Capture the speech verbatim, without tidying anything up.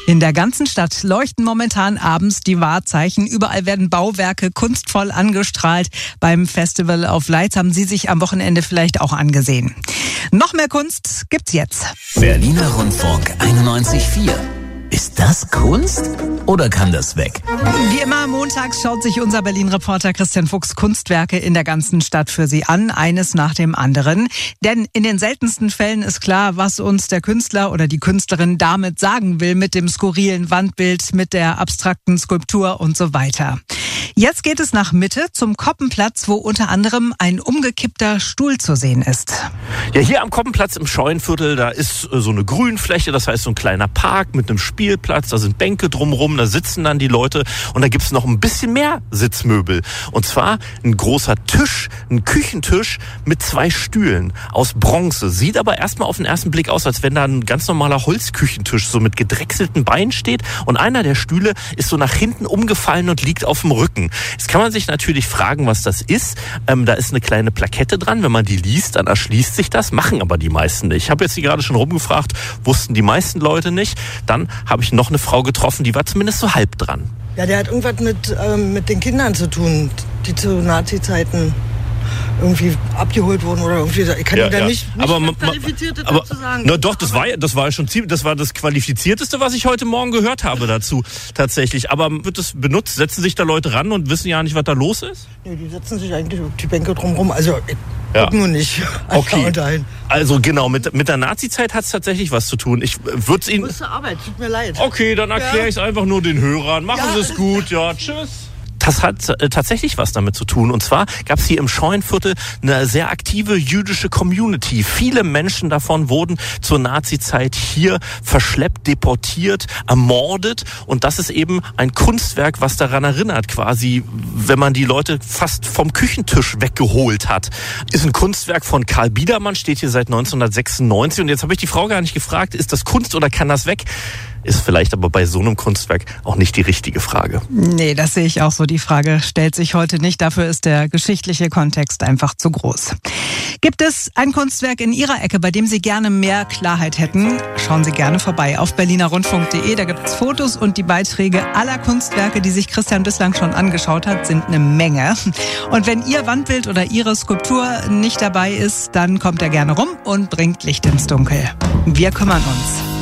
In der ganzen Stadt leuchten momentan abends die Wahrzeichen. Überall werden Bauwerke kunstvoll angestrahlt. Beim Festival of Lights haben Sie sich am Wochenende vielleicht auch angesehen. Noch mehr Kunst gibt's jetzt. Berliner Rundfunk einundneunzig Komma vier. Ist das Kunst oder kann das weg? Wie immer montags schaut sich unser Berlin-Reporter Christian Fuchs Kunstwerke in der ganzen Stadt für Sie an, eines nach dem anderen. Denn in den seltensten Fällen ist klar, was uns der Künstler oder die Künstlerin damit sagen will, mit dem skurrilen Wandbild, mit der abstrakten Skulptur und so weiter. Jetzt geht es nach Mitte zum Koppenplatz, wo unter anderem ein umgekippter Stuhl zu sehen ist. Ja, hier am Koppenplatz im Scheunenviertel, da ist so eine Grünfläche, das heißt so ein kleiner Park mit einem Spielplatz, da sind Bänke drumherum, da sitzen dann die Leute und da gibt's noch ein bisschen mehr Sitzmöbel. Und zwar ein großer Tisch, ein Küchentisch mit zwei Stühlen aus Bronze. Sieht aber erstmal auf den ersten Blick aus, als wenn da ein ganz normaler Holzküchentisch so mit gedrechselten Beinen steht und einer der Stühle ist so nach hinten umgefallen und liegt auf dem Rücken. Jetzt kann man sich natürlich fragen, was das ist. Ähm, da ist eine kleine Plakette dran. Wenn man die liest, dann erschließt sich das, machen aber die meisten nicht. Ich habe jetzt die gerade schon rumgefragt, wussten die meisten Leute nicht. Dann habe ich noch eine Frau getroffen, die war zumindest so halb dran. Ja, der hat irgendwas mit, ähm, mit den Kindern zu tun, die zu Nazi-Zeiten irgendwie abgeholt wurden oder irgendwie. Ich kann ja, Ihnen da ja. nicht, nicht aber, was Qualifiziertes aber, dazu sagen. Na doch, das war, das war schon ziemlich, das war das Qualifizierteste, was ich heute Morgen gehört habe dazu, tatsächlich. Aber wird das benutzt? Setzen sich da Leute ran und wissen ja nicht, was da los ist? Nee, die setzen sich eigentlich auf die Bänke drumherum. Also, ich ja. guck nur nicht. Okay. Also genau, mit, mit der Nazi-Zeit hat es tatsächlich was zu tun. Ich würde es Ihnen... Ich muss zur Arbeit, tut mir leid. Okay, dann erkläre ja. ich es einfach nur den Hörern. Machen ja. Sie es gut, ja, tschüss. Das hat äh, tatsächlich was damit zu tun. Und zwar gab es hier im Scheunenviertel eine sehr aktive jüdische Community. Viele Menschen davon wurden zur Nazi-Zeit hier verschleppt, deportiert, ermordet. Und das ist eben ein Kunstwerk, was daran erinnert, quasi, wenn man die Leute fast vom Küchentisch weggeholt hat. Ist ein Kunstwerk von Karl Biedermann, steht hier seit neunzehnhundertsechsundneunzig. Und jetzt habe ich die Frau gar nicht gefragt, ist das Kunst oder kann das weg? Ist vielleicht aber bei so einem Kunstwerk auch nicht die richtige Frage. Nee, das sehe ich auch so. Die Frage stellt sich heute nicht. Dafür ist der geschichtliche Kontext einfach zu groß. Gibt es ein Kunstwerk in Ihrer Ecke, bei dem Sie gerne mehr Klarheit hätten? Schauen Sie gerne vorbei auf berliner rundfunk punkt de. Da gibt es Fotos und die Beiträge aller Kunstwerke, die sich Christian bislang schon angeschaut hat, sind eine Menge. Und wenn Ihr Wandbild oder Ihre Skulptur nicht dabei ist, dann kommt er gerne rum und bringt Licht ins Dunkel. Wir kümmern uns.